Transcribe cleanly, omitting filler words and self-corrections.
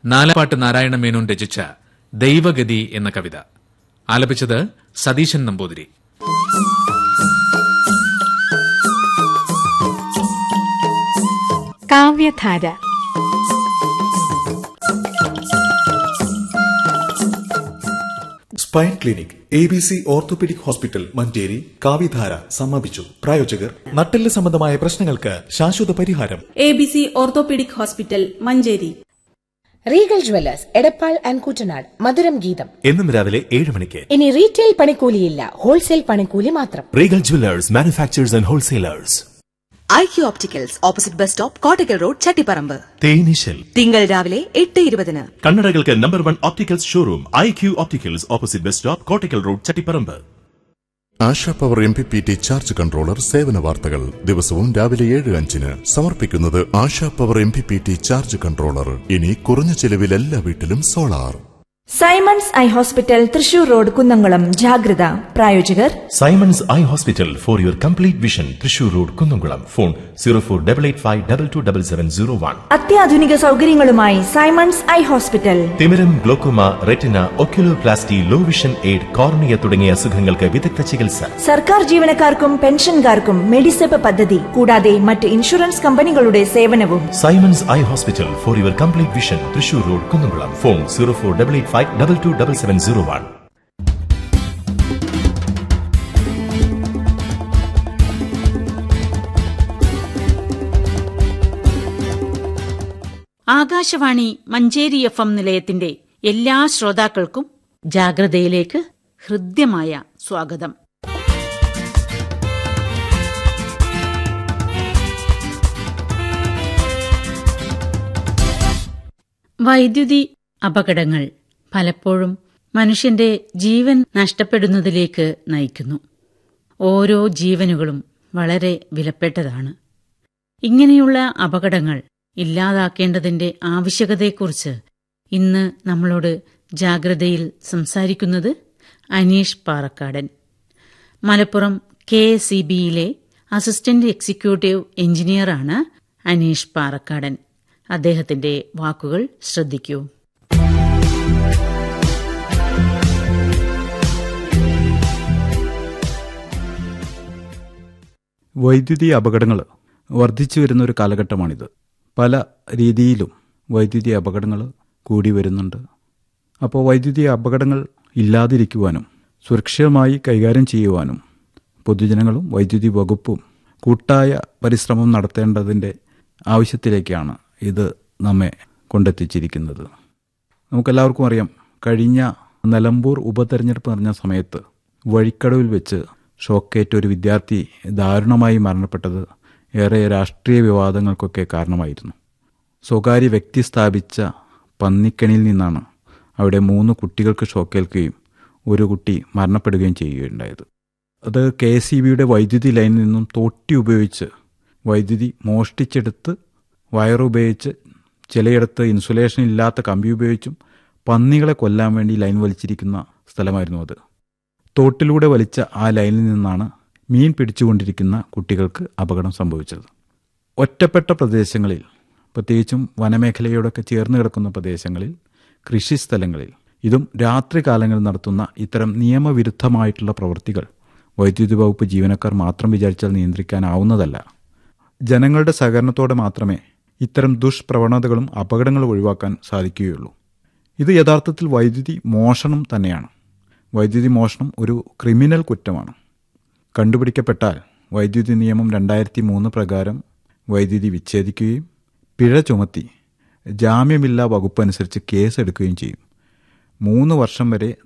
നാലപ്പാട്ട് നാരായണ മേനോൻ രചിച്ച ദൈവഗതി എന്ന കവിത. ആലപിച്ചത് സതീശൻ നമ്പൂതിരി. കാവ്യധാര. Spine clinic ABC orthopaedic hospital Manjeri കാവ്യധാര സമാപിച്ചു. പ്രായോജകർ നട്ടെല്ല് സംബന്ധമായ പ്രശ്നങ്ങൾക്ക് ശാശ്വത പരിഹാരം. ABC orthopaedic hospital Manjeri. Regal jewellers Edappal and Kuttanad. മധുരം ഗീതം എന്നും രാവിലെ 7 മണിക്ക്. ഇനി റീറ്റെയിൽ പണിക്കൂലിയില്ല, ഹോൾസെയിൽ പണിക്കൂലി മാത്രം. Regal jewellers, manufacturers and wholesalers. IQ opticals, opposite bus stop, Kottakkal road, Chattiparamba. തേനീശൽ തിങ്കൾ രാവിലെ 8:20. കണ്ണടകൾക്ക് number 1 opticals showroom IQ opticals, opposite bus stop, Kottakkal road, Chattiparamba. ASHA power MPPT charge controller സേവന വാർത്തകൾ ദിവസവും രാവിലെ 7:05 സമർപ്പിക്കുന്നത് ASHA power MPPT charge controller. ഇനി കുറഞ്ഞ ചെലവിൽ എല്ലാ വീട്ടിലും solar. Symons eye hospital, Thrissur road, Kunnamkulam. ജാഗ്രത. പ്രായോജകർ Symons eye hospital for your complete vision, Thrissur road, Kunnamkulam. Phone 0488522701. അത്യാധുനിക സൗകര്യങ്ങളുമായി സൈമൺസ് ഐ ഹോസ്പിറ്റൽ. തിമിരം, glaucoma, retina, oculoplasty, low vision aid, cornea തുടങ്ങിയ അസുഖങ്ങൾക്ക് വിദഗ്ധ ചികിത്സ. സർക്കാർ ജീവനക്കാർക്കും പെൻഷൻകാർക്കും മെഡിസെപ്പ് പദ്ധതി കൂടാതെ മറ്റ് ഇൻഷുറൻസ് കമ്പനികളുടെ സേവനവും. Symons eye hospital for your complete vision, Thrissur road, Kunnamkulam. Phone 0488522701. Akashvani Manjeri FM നിലയത്തിന്റെ എല്ലാ ശ്രോതാക്കൾക്കും ജാഗ്രതയിലേക്ക് ഹൃദ്യമായ സ്വാഗതം. വൈദ്യുതി അപകടങ്ങൾ പലപ്പോഴും മനുഷ്യന്റെ ജീവൻ നഷ്ടപ്പെടുന്നതിലേക്ക് നയിക്കുന്നു. ഓരോ ജീവനുകളും വളരെ വിലപ്പെട്ടതാണ്. ഇങ്ങനെയുള്ള അപകടങ്ങൾ ഇല്ലാതാക്കേണ്ടതിന്റെ ആവശ്യകതയെക്കുറിച്ച് ഇന്ന് നമ്മളോട് ജാഗ്രതയിൽ സംസാരിക്കുന്നത് അനീഷ് പാറക്കാടൻ. മലപ്പുറം KSEBയിലെ അസിസ്റ്റന്റ് എക്സിക്യൂട്ടീവ് എഞ്ചിനീയറാണ് അനീഷ് പാറക്കാടൻ. അദ്ദേഹത്തിന്റെ വാക്കുകൾ ശ്രദ്ധിക്കൂ. വൈദ്യുതി അപകടങ്ങൾ വർദ്ധിച്ചു വരുന്നൊരു കാലഘട്ടമാണിത്. പല രീതിയിലും വൈദ്യുതി അപകടങ്ങൾ കൂടി വരുന്നുണ്ട്. അപ്പോൾ വൈദ്യുതി അപകടങ്ങൾ ഇല്ലാതിരിക്കുവാനും സുരക്ഷിതമായി കൈകാര്യം ചെയ്യുവാനും പൊതുജനങ്ങളും വൈദ്യുതി വകുപ്പും കൂട്ടായ പരിശ്രമം നടത്തേണ്ടതിൻ്റെ ആവശ്യത്തിലേക്കാണ് ഇത് നമ്മെ കൊണ്ടെത്തിച്ചിരിക്കുന്നത്. നമുക്കെല്ലാവർക്കും അറിയാം, കഴിഞ്ഞ നിലമ്പൂർ ഉപതെരഞ്ഞെടുപ്പ് നടന്ന സമയത്ത് വഴിക്കടവിൽ വെച്ച് ഷോക്കേറ്റ ഒരു വിദ്യാർത്ഥി ദാരുണമായി മരണപ്പെട്ടത് ഏറെ രാഷ്ട്രീയ വിവാദങ്ങൾക്കൊക്കെ കാരണമായിരുന്നു. സ്വകാര്യ വ്യക്തി സ്ഥാപിച്ച പന്നിക്കണിയിൽ നിന്നാണ് അവിടെ 3 കുട്ടികൾക്ക് ഷോക്കേൽക്കുകയും ഒരു കുട്ടി മരണപ്പെടുകയും ചെയ്യുകയുണ്ടായത്. അത് KSEBയുടെ വൈദ്യുതി ലൈനിൽ നിന്നും തോട്ടി ഉപയോഗിച്ച് വൈദ്യുതി മോഷ്ടിച്ചെടുത്ത് വയറുപയോഗിച്ച് ചിലയിടത്ത് ഇൻസുലേഷൻ ഇല്ലാത്ത കമ്പി ഉപയോഗിച്ചും പന്നികളെ കൊല്ലാൻ വേണ്ടി ലൈൻ വലിച്ചിരിക്കുന്ന സ്ഥലമായിരുന്നു അത്. തോട്ടിലൂടെ വലിച്ച ആ ലൈനിൽ നിന്നാണ് മീൻ പിടിച്ചുകൊണ്ടിരിക്കുന്ന കുട്ടികൾക്ക് അപകടം സംഭവിച്ചത്. ഒറ്റപ്പെട്ട പ്രദേശങ്ങളിൽ, പ്രത്യേകിച്ചും വനമേഖലയോടൊക്കെ ചേർന്ന് കിടക്കുന്ന പ്രദേശങ്ങളിൽ, കൃഷിസ്ഥലങ്ങളിൽ ഇതും രാത്രി കാലങ്ങളിൽ നടത്തുന്ന ഇത്തരം നിയമവിരുദ്ധമായിട്ടുള്ള പ്രവൃത്തികൾ വൈദ്യുതി വകുപ്പ് ജീവനക്കാർ മാത്രം വിചാരിച്ചാൽ നിയന്ത്രിക്കാനാവുന്നതല്ല. ജനങ്ങളുടെ സഹകരണത്തോടെ മാത്രമേ ഇത്തരം ദുഷ്പ്രവണതകളും അപകടങ്ങളും ഒഴിവാക്കാൻ സാധിക്കുകയുള്ളൂ. ഇത് യഥാർത്ഥത്തിൽ വൈദ്യുതി മോഷണം തന്നെയാണ്. വൈദ്യുതി മോഷണം ഒരു ക്രിമിനൽ കുറ്റമാണ്. കണ്ടുപിടിക്കപ്പെട്ടാൽ വൈദ്യുതി നിയമം 2003 പ്രകാരം വൈദ്യുതി വിച്ഛേദിക്കുകയും പിഴ ചുമത്തി ജാമ്യമില്ലാ വകുപ്പ് അനുസരിച്ച് കേസെടുക്കുകയും ചെയ്യും. 3 വർഷം വരെ